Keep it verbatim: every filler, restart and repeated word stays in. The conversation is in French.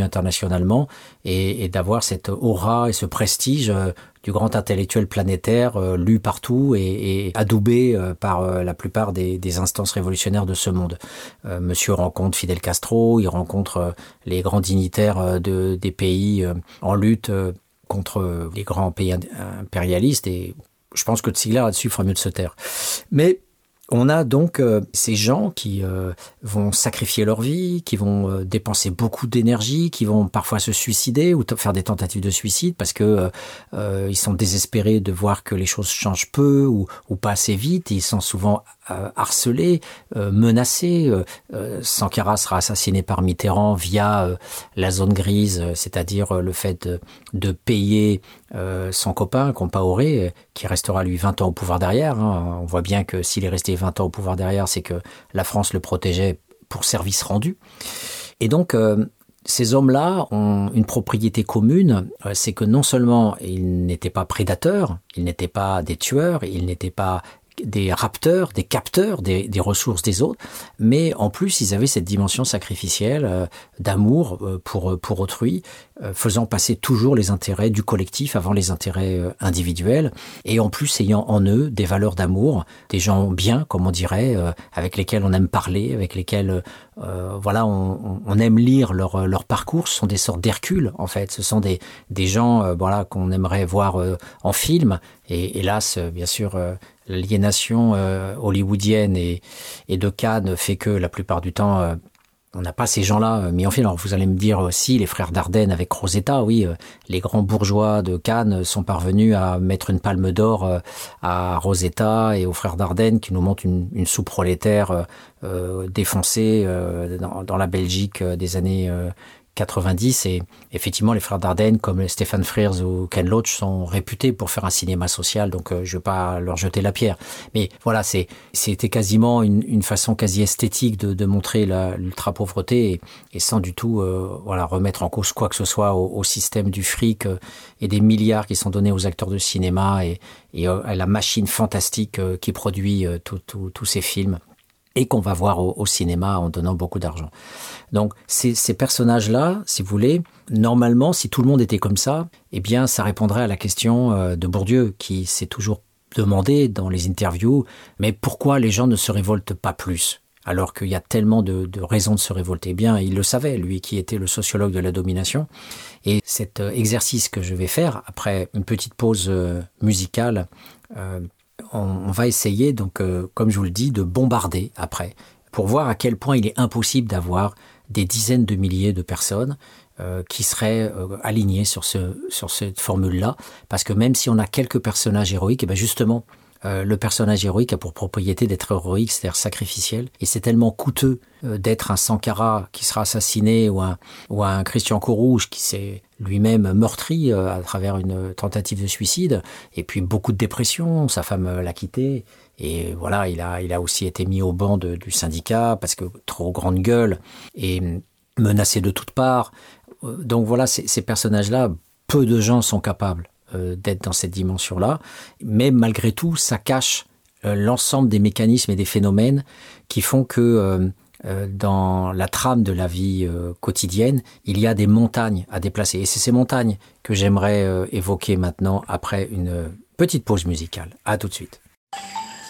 internationalement et, et d'avoir cette aura et ce prestige euh, du grand intellectuel planétaire euh, lu partout et, et adoubé euh, par euh, la plupart des, des instances révolutionnaires de ce monde. Euh, monsieur rencontre Fidel Castro, il rencontre euh, les grands dignitaires euh, de, des pays euh, en lutte euh, contre euh, les grands pays impérialistes et je pense que Ziegler là-dessus fera mieux de se taire. Mais on a donc euh, ces gens qui euh, vont sacrifier leur vie, qui vont euh, dépenser beaucoup d'énergie, qui vont parfois se suicider ou t- faire des tentatives de suicide parce que euh, ils sont désespérés de voir que les choses changent peu ou, ou pas assez vite. Ils sont souvent euh, harcelés, euh, menacés. Euh, euh, Sankara sera assassiné par Mitterrand via euh, la zone grise, c'est-à-dire euh, le fait de, de payer euh, son copain, Compaoré, euh, qui restera lui vingt ans au pouvoir derrière. Hein. On voit bien que s'il est resté vingt ans au pouvoir derrière, c'est que la France le protégeait pour service rendu. Et donc, euh, ces hommes-là ont une propriété commune, euh, c'est que non seulement ils n'étaient pas prédateurs, ils n'étaient pas des tueurs, ils n'étaient pas des rapteurs, des capteurs des, des ressources des autres, mais en plus ils avaient cette dimension sacrificielle euh, d'amour euh, pour pour autrui, euh, faisant passer toujours les intérêts du collectif avant les intérêts euh, individuels, et en plus ayant en eux des valeurs d'amour, des gens bien, comme on dirait, euh, avec lesquels on aime parler, avec lesquels euh, voilà on, on aime lire leur leur parcours. Ce sont des sortes d'Hercule en fait, ce sont des des gens euh, voilà qu'on aimerait voir euh, en film, et hélas bien sûr euh, l'aliénation euh, hollywoodienne et, et de Cannes fait que la plupart du temps, euh, on n'a pas ces gens-là mis en film. Alors vous allez me dire aussi, les frères Dardenne avec Rosetta, oui, euh, les grands bourgeois de Cannes sont parvenus à mettre une palme d'or euh, à Rosetta et aux frères Dardenne qui nous montrent une, une sous-prolétaire euh, euh, défoncée euh, dans, dans la Belgique euh, des années euh, quatre-vingt-dix, et effectivement les frères Dardenne comme Stéphane Frears ou Ken Loach sont réputés pour faire un cinéma social, donc euh, je veux pas leur jeter la pierre, mais voilà, c'est c'était quasiment une, une façon quasi esthétique de, de montrer la, l'ultra pauvreté, et, et sans du tout euh, voilà remettre en cause quoi que ce soit au, au système du fric euh, et des milliards qui sont donnés aux acteurs de cinéma et, et euh, à la machine fantastique euh, qui produit euh, tous ces films et qu'on va voir au, au cinéma en donnant beaucoup d'argent. Donc ces, ces personnages-là, si vous voulez, normalement, si tout le monde était comme ça, eh bien, ça répondrait à la question euh, de Bourdieu, qui s'est toujours demandé dans les interviews, mais pourquoi les gens ne se révoltent pas plus, alors qu'il y a tellement de, de raisons de se révolter. Eh bien, il le savait, lui qui était le sociologue de la domination. Et cet euh, exercice que je vais faire, après une petite pause euh, musicale, euh, on, on va essayer, donc, euh, comme je vous le dis, de bombarder après, pour voir à quel point il est impossible d'avoir des dizaines de milliers de personnes euh, qui seraient euh, alignées sur, ce, sur cette formule-là. Parce que même si on a quelques personnages héroïques, et bien justement, euh, le personnage héroïque a pour propriété d'être héroïque, c'est-à-dire sacrificiel. Et c'est tellement coûteux euh, d'être un Sankara qui sera assassiné ou un, ou un Christian Courrouge qui s'est lui-même meurtri euh, à travers une tentative de suicide. Et puis beaucoup de dépression, sa femme euh, l'a quitté. Et voilà, il a, il a aussi été mis au banc de, du syndicat parce que trop grande gueule et menacé de toutes parts. Donc voilà, ces, ces personnages-là, peu de gens sont capables euh, d'être dans cette dimension-là. Mais malgré tout, ça cache euh, l'ensemble des mécanismes et des phénomènes qui font que euh, euh, dans la trame de la vie euh, quotidienne, il y a des montagnes à déplacer. Et c'est ces montagnes que j'aimerais euh, évoquer maintenant après une petite pause musicale. À tout de suite.